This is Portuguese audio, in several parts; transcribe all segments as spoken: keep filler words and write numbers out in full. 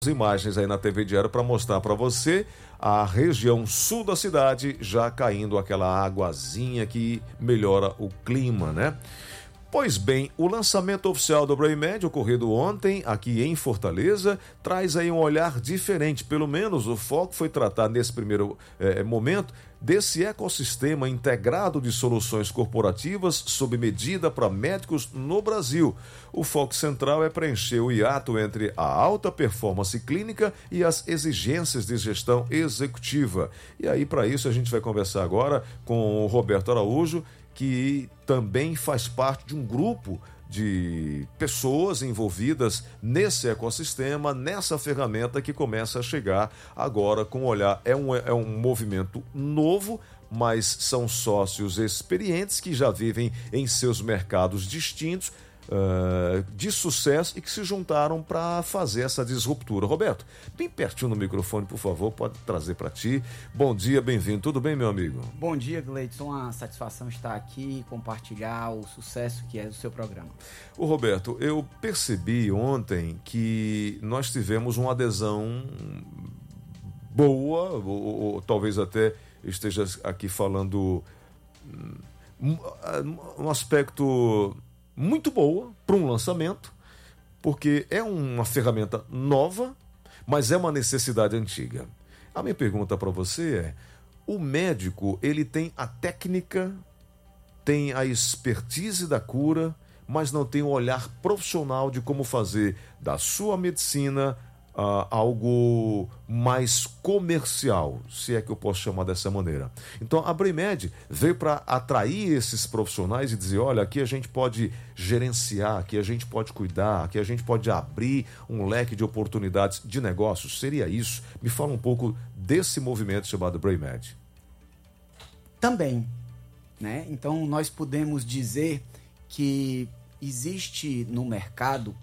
Imagens aí na T V Diário para mostrar para você a região sul da cidade já caindo aquela águazinha que melhora o clima, né? Pois bem, o lançamento oficial do BrainMed, ocorrido ontem aqui em Fortaleza, traz aí um olhar diferente. Pelo menos o foco foi tratar nesse primeiro eh, momento desse ecossistema integrado de soluções corporativas sob medida para médicos no Brasil. O foco central é preencher o hiato entre a alta performance clínica e as exigências de gestão executiva. E aí, para isso, a gente vai conversar agora com o Roberto Araújo, que também faz parte de um grupo de pessoas envolvidas nesse ecossistema, nessa ferramenta que começa a chegar agora com o olhar. É um, é um movimento novo, mas são sócios experientes que já vivem em seus mercados distintos, Uh, de sucesso e que se juntaram para fazer essa disruptura. Roberto, bem pertinho no microfone, por favor, pode trazer para ti. Bom dia, bem-vindo. Tudo bem, meu amigo? Bom dia, Gleidson. Uma satisfação estar aqui e compartilhar o sucesso que é o seu programa. Ô, Roberto, eu percebi ontem que nós tivemos uma adesão boa, ou, ou, ou talvez até esteja aqui falando um, um aspecto muito boa para um lançamento, porque é uma ferramenta nova, mas é uma necessidade antiga. A minha pergunta para você é: o médico, ele tem a técnica, tem a expertise da cura, mas não tem o olhar profissional de como fazer da sua medicina Uh, algo mais comercial, se é que eu posso chamar dessa maneira. Então a BrainMed veio para atrair esses profissionais e dizer: olha, aqui a gente pode gerenciar, aqui a gente pode cuidar, aqui a gente pode abrir um leque de oportunidades de negócios. Seria isso? Me fala um pouco desse movimento chamado BrainMed. Também, né? Então nós podemos dizer que existe no mercado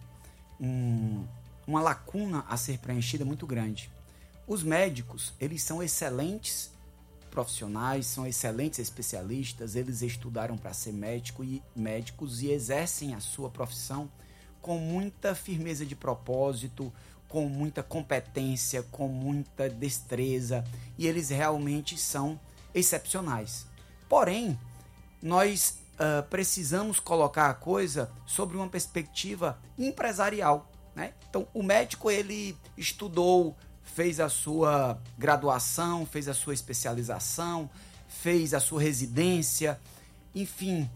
um uma lacuna a ser preenchida muito grande. Os médicos, eles são excelentes profissionais, são excelentes especialistas, eles estudaram para ser médico e, médicos e exercem a sua profissão com muita firmeza de propósito, com muita competência, com muita destreza, e eles realmente são excepcionais. Porém, nós uh, precisamos colocar a coisa sobre uma perspectiva empresarial. Né? Então, o médico, ele estudou, fez a sua graduação, fez a sua especialização, fez a sua residência, enfim,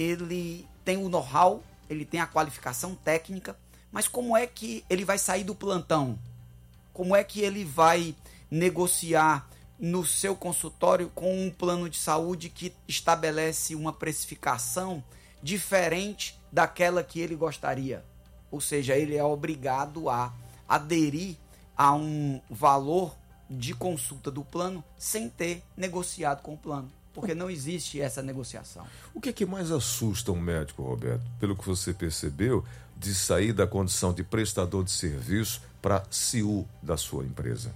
ele tem o know-how, ele tem a qualificação técnica, mas como é que ele vai sair do plantão? Como é que ele vai negociar no seu consultório com um plano de saúde que estabelece uma precificação diferente daquela que ele gostaria? Ou seja, ele é obrigado a aderir a um valor de consulta do plano sem ter negociado com o plano, porque não existe essa negociação. O que é que mais assusta um médico, Roberto, pelo que você percebeu, de sair da condição de prestador de serviço para C E O da sua empresa?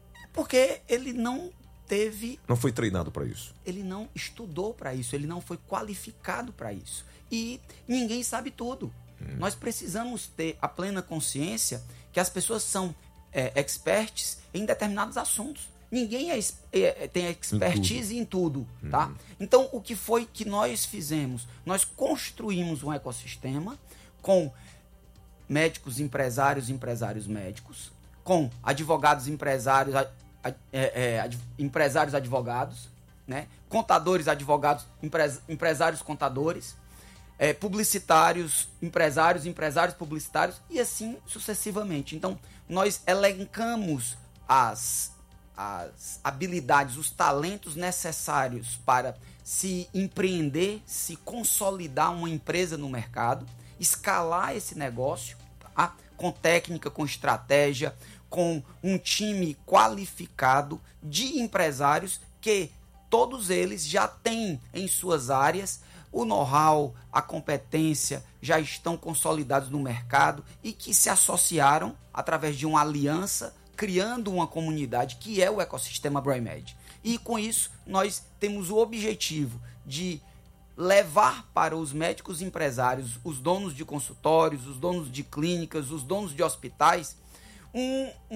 Porque ele não teve... Não foi treinado para isso. Ele não estudou para isso, ele não foi qualificado para isso. E ninguém sabe tudo. Hum. Nós precisamos ter a plena consciência que as pessoas são é, experts em determinados assuntos. Ninguém é, é, tem expertise em tudo, em tudo tá? Hum. Então, o que foi que nós fizemos? Nós construímos um ecossistema com médicos empresários, empresários médicos, com advogados empresários, a, a, é, ad, empresários advogados, né? Contadores advogados, empres, empresários contadores, É, publicitários, empresários, empresários publicitários e assim sucessivamente. Então, nós elencamos as, as habilidades, os talentos necessários para se empreender, se consolidar uma empresa no mercado, escalar esse negócio, tá? Com técnica, com estratégia, com um time qualificado de empresários que todos eles já têm em suas áreas o know-how, a competência, já estão consolidados no mercado e que se associaram através de uma aliança, criando uma comunidade que é o ecossistema BrainMed. E com isso, nós temos o objetivo de levar para os médicos empresários, os donos de consultórios, os donos de clínicas, os donos de hospitais, um,